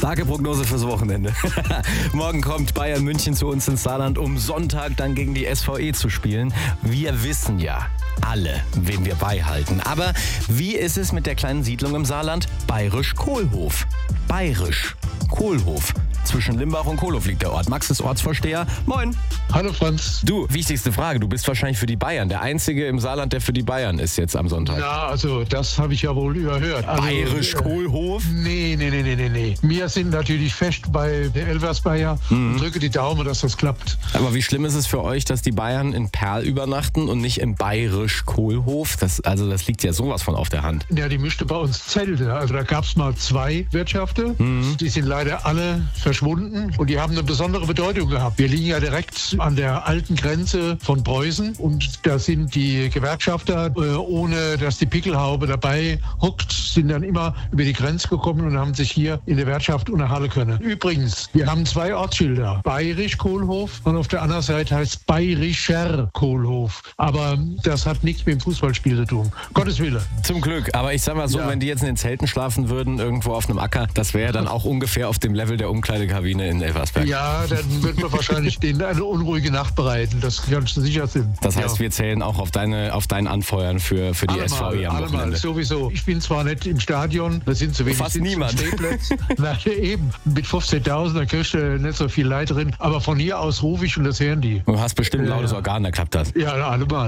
Starke Prognose fürs Wochenende. Morgen kommt Bayern München zu uns ins Saarland, um Sonntag dann gegen die SVE zu spielen. Wir wissen ja alle, wen wir beihalten. Aber wie ist es mit der kleinen Siedlung im Saarland? Bayerisch-Kohlhof. Bayerisch-Kohlhof. Zwischen Limbach und Kohlhof liegt der Ort. Max ist Ortsvorsteher. Moin. Hallo Franz. Du, wichtigste Frage. Du bist wahrscheinlich für die Bayern. Der Einzige im Saarland, der für die Bayern ist jetzt am Sonntag. Ja, also das habe ich ja wohl überhört. Also, Bayerisch-Kohlhof? Nee. Wir sind natürlich fest bei der Elversbayer und drücke die Daumen, dass das klappt. Aber wie schlimm ist es für euch, dass die Bayern in Perl übernachten und nicht im Bayerisch-Kohlhof? Das liegt ja sowas von auf der Hand. Ja, die mischte bei uns Zelte. Also da gab es mal 2 Wirtschaften. Die sind leider alle verschwunden und die haben eine besondere Bedeutung gehabt. Wir liegen ja direkt an der alten Grenze von Preußen und da sind die Gewerkschafter, ohne dass die Pickelhaube dabei hockt, sind dann immer über die Grenze gekommen und haben sich hier in der Wirtschaft unterhalten können. Übrigens, wir haben 2 Ortsschilder. Bayerisch-Kohlhof und auf der anderen Seite heißt Bayerischer Kohlhof. Aber das hat nichts mit dem Fußballspiel zu tun. Gottes Wille. Zum Glück. Aber ich sag mal so, Ja. wenn die jetzt in den Zelten schlafen würden, irgendwo auf einem Acker, das wäre dann auch ungefähr auf dem Level der Umkleidekabine in Elversberg. Ja, dann wird man wahrscheinlich denen eine unruhige Nacht bereiten. Das kannst du sicher sein. Das heißt, Ja. wir zählen auch auf dein Anfeuern für die SVE am Allemal, Wochenende. sowieso. Ich bin zwar nicht im Stadion, da sind zu wenig Fast Sitz- und niemand. Stehplätze. Na, eben, mit 15.000, da kriegst du nicht so viel Leute drin. Aber von hier aus rufe ich und das hören die. Du hast bestimmt ein lautes Organ, da klappt das. Ja, allemal.